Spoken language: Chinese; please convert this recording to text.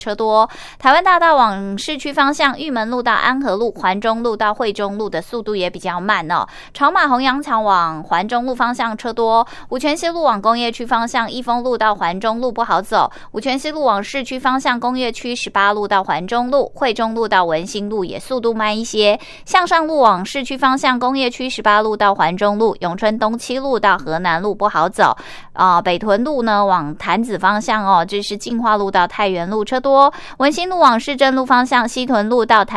车多。台湾大道往市区方向，玉门路到安和路、环中路到惠中路的速度也比较慢哦。朝马虹羊场往环中路方向车多，五权西路往工业区方向，益丰路到环中路不好走。五权西路往市区方向，工业区18路到环中路、惠中路到文心路也速度慢一些。向上路往市区方向，工业区18路到环中路、永春东7路到河南路不好走。北屯路呢往潭子方向哦，这是进化路到太原路车多。文心路往市政路方向，西屯路到台